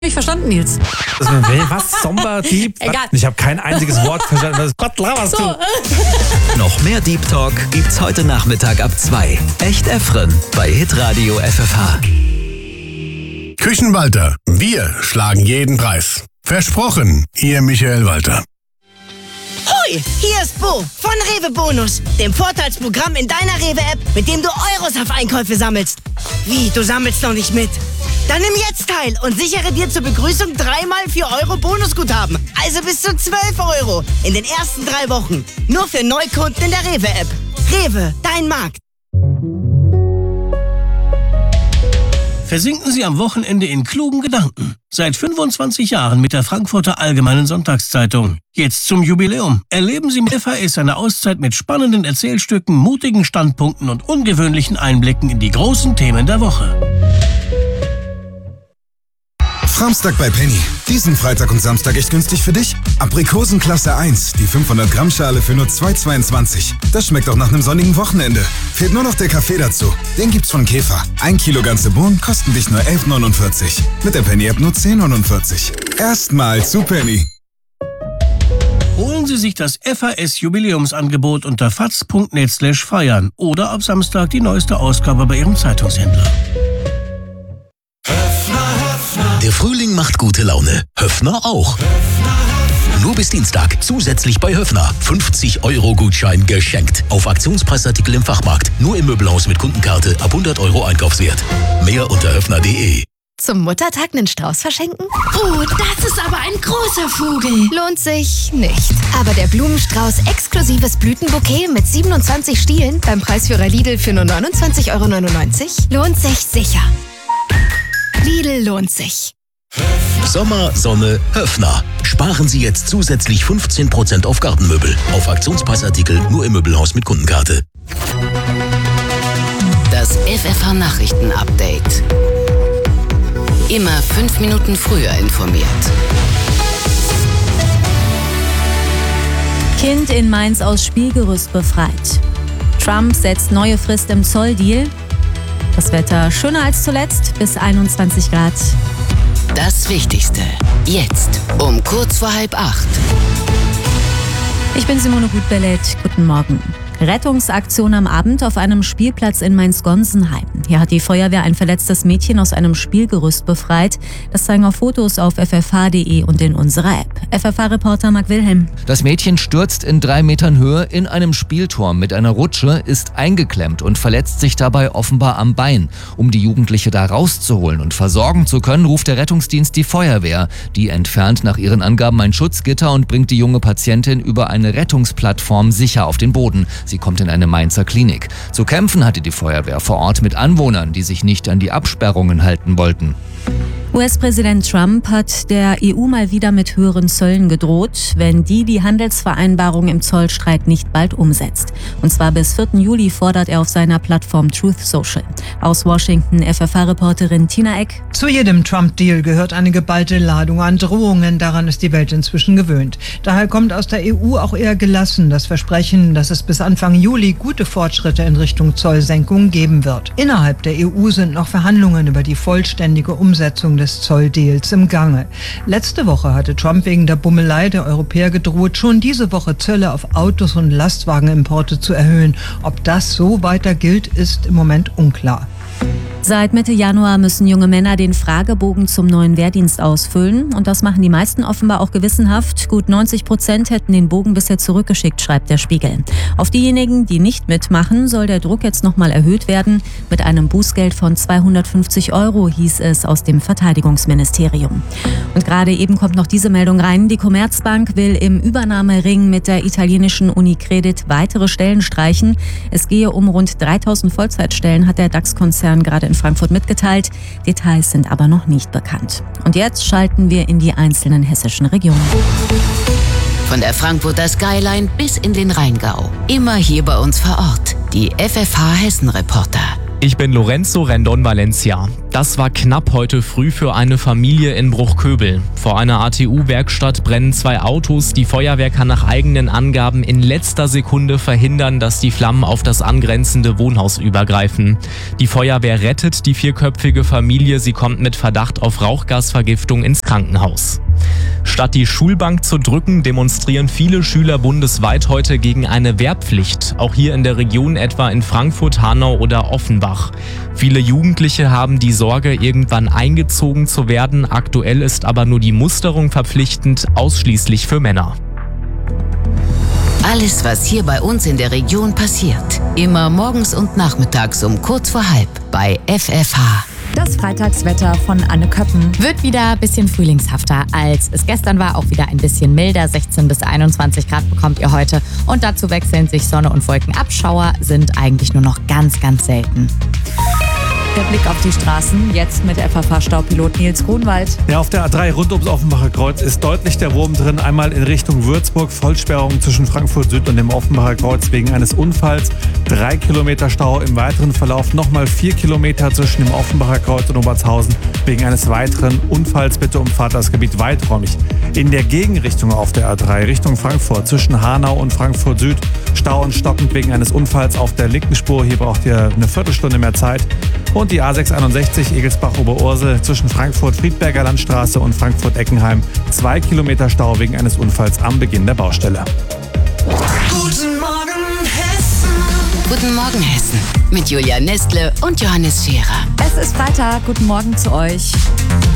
nicht verstanden, Nils. Was? Somber, Deep? Egal. Ich habe kein einziges Wort verstanden. Gott, laberst du? Noch mehr Deep Talk gibt's heute Nachmittag ab 2. Echt Efren bei Hitradio FFH. Küchenwalter. Wir schlagen jeden Preis. Versprochen, Ihr Michael Walter. Hoi, hier ist Bo von Rewe Bonus, dem Vorteilsprogramm in deiner Rewe-App, mit dem du Euros auf Einkäufe sammelst. Wie, du sammelst noch nicht mit? Dann nimm jetzt teil und sichere dir zur Begrüßung 3x 4 Euro Bonusguthaben. Also bis zu 12 Euro in den ersten 3 Wochen. Nur für Neukunden in der Rewe-App. Rewe, dein Markt. Versinken Sie am Wochenende in klugen Gedanken. Seit 25 Jahren mit der Frankfurter Allgemeinen Sonntagszeitung. Jetzt zum Jubiläum. Erleben Sie mit FAS eine Auszeit mit spannenden Erzählstücken, mutigen Standpunkten und ungewöhnlichen Einblicken in die großen Themen der Woche. Samstag bei Penny. Diesen Freitag und Samstag echt günstig für dich? Aprikosen Klasse 1, die 500 Gramm Schale für nur 2,22. Das schmeckt auch nach einem sonnigen Wochenende. Fehlt nur noch der Kaffee dazu. Den gibt's von Käfer. 1 Kilo ganze Bohnen kosten dich nur 11,49. Mit der Penny-App nur 10,49. Erstmal zu Penny. Holen Sie sich das FAS-Jubiläumsangebot unter faz.net/feiern oder ab Samstag die neueste Ausgabe bei Ihrem Zeitungshändler. Der Frühling macht gute Laune. Höffner auch. Nur bis Dienstag zusätzlich bei Höffner 50 Euro Gutschein geschenkt. Auf Aktionspreisartikel im Fachmarkt. Nur im Möbelhaus mit Kundenkarte ab 100 Euro Einkaufswert. Mehr unter höffner.de. Zum Muttertag einen Strauß verschenken? Oh, das ist aber ein großer Vogel. Lohnt sich nicht. Aber der Blumenstrauß exklusives Blütenbouquet mit 27 Stielen beim Preisführer Lidl für nur 29,99 Euro lohnt sich sicher. Lidl lohnt sich. Sommer, Sonne, Höffner. Sparen Sie jetzt zusätzlich 15% auf Gartenmöbel. Auf Aktionspreisartikel nur im Möbelhaus mit Kundenkarte. Das FFH-Nachrichten-Update. Immer 5 Minuten früher informiert. Kind in Mainz aus Spielgerüst befreit. Trump setzt neue Frist im Zolldeal. Das Wetter schöner als zuletzt, bis 21 Grad. Das Wichtigste, jetzt um kurz vor 7:30. Ich bin Simone Gutbellet, guten Morgen. Rettungsaktion am Abend auf einem Spielplatz in Mainz-Gonsenheim. Hier hat die Feuerwehr ein verletztes Mädchen aus einem Spielgerüst befreit. Das zeigen auch Fotos auf ffh.de und in unserer App. FFH-Reporter Marc Wilhelm. Das Mädchen stürzt in 3 Metern Höhe in einem Spielturm mit einer Rutsche, ist eingeklemmt und verletzt sich dabei offenbar am Bein. Um die Jugendliche da rauszuholen und versorgen zu können, ruft der Rettungsdienst die Feuerwehr. Die entfernt nach ihren Angaben ein Schutzgitter und bringt die junge Patientin über eine Rettungsplattform sicher auf den Boden. Sie kommt in eine Mainzer Klinik. Zu kämpfen hatte die Feuerwehr vor Ort mit Anwohnern, die sich nicht an die Absperrungen halten wollten. US-Präsident Trump hat der EU mal wieder mit höheren Zöllen gedroht, wenn die Handelsvereinbarung im Zollstreit nicht bald umsetzt. Und zwar bis 4. Juli fordert er auf seiner Plattform Truth Social. Aus Washington FFH-Reporterin Tina Eck. Zu jedem Trump-Deal gehört eine geballte Ladung an Drohungen. Daran ist die Welt inzwischen gewöhnt. Daher kommt aus der EU auch eher gelassen das Versprechen, dass es bis Anfang Juli gute Fortschritte in Richtung Zollsenkung geben wird. Innerhalb der EU sind noch Verhandlungen über die vollständige Umsetzung des Zolldeals im Gange. Letzte Woche hatte Trump wegen der Bummelei der Europäer gedroht, schon diese Woche Zölle auf Autos und Lastwagenimporte zu erhöhen. Ob das so weiter gilt, ist im Moment unklar. Seit Mitte Januar müssen junge Männer den Fragebogen zum neuen Wehrdienst ausfüllen. Und das machen die meisten offenbar auch gewissenhaft. Gut 90% hätten den Bogen bisher zurückgeschickt, schreibt der Spiegel. Auf diejenigen, die nicht mitmachen, soll der Druck jetzt nochmal erhöht werden. Mit einem Bußgeld von 250 Euro, hieß es aus dem Verteidigungsministerium. Und gerade eben kommt noch diese Meldung rein. Die Commerzbank will im Übernahmering mit der italienischen Unicredit weitere Stellen streichen. Es gehe um rund 3000 Vollzeitstellen, hat der DAX-Konzern gerade in Frankfurt mitgeteilt. Details sind aber noch nicht bekannt. Und jetzt schalten wir in die einzelnen hessischen Regionen. Von der Frankfurter Skyline bis in den Rheingau. Immer hier bei uns vor Ort. Die FFH Hessen-Reporter. Ich bin Lorenzo Rendon Valencia. Das war knapp heute früh für eine Familie in Bruchköbel. Vor einer ATU-Werkstatt brennen 2 Autos. Die Feuerwehr kann nach eigenen Angaben in letzter Sekunde verhindern, dass die Flammen auf das angrenzende Wohnhaus übergreifen. Die Feuerwehr rettet die 4-köpfige Familie. Sie kommt mit Verdacht auf Rauchgasvergiftung ins Krankenhaus. Statt die Schulbank zu drücken, demonstrieren viele Schüler bundesweit heute gegen eine Wehrpflicht. Auch hier in der Region, etwa in Frankfurt, Hanau oder Offenbach. Viele Jugendliche haben die Sorge, irgendwann eingezogen zu werden. Aktuell ist aber nur die Musterung verpflichtend, ausschließlich für Männer. Alles, was hier bei uns in der Region passiert. Immer morgens und nachmittags um kurz vor halb bei FFH. Das Freitagswetter von Anne Köppen wird wieder ein bisschen frühlingshafter, als es gestern war. Auch wieder ein bisschen milder. 16 bis 21 Grad bekommt ihr heute. Und dazu wechseln sich Sonne und Wolken ab. Schauer sind eigentlich nur noch ganz, ganz selten. Der Blick auf die Straßen, jetzt mit FFH-Staupilot Nils Grunwald. Ja, auf der A3 rund ums Offenbacher Kreuz ist deutlich der Wurm drin. Einmal in Richtung Würzburg, Vollsperrung zwischen Frankfurt Süd und dem Offenbacher Kreuz wegen eines Unfalls. 3 Kilometer Stau, im weiteren Verlauf nochmal 4 Kilometer zwischen dem Offenbacher Kreuz und Obertshausen wegen eines weiteren Unfalls. Bitte umfahrt das Gebiet weiträumig. In der Gegenrichtung auf der A3 Richtung Frankfurt zwischen Hanau und Frankfurt Süd Stau und stockend wegen eines Unfalls auf der linken Spur. Hier braucht ihr eine Viertelstunde mehr Zeit. Und die A661 Egelsbach-Oberursel zwischen Frankfurt-Friedberger Landstraße und Frankfurt-Eckenheim. 2 Kilometer Stau wegen eines Unfalls am Beginn der Baustelle. Guten Morgen, Hessen. Guten Morgen, Hessen. Mit Julia Nestle und Johannes Scherer. Es ist Freitag. Guten Morgen zu euch.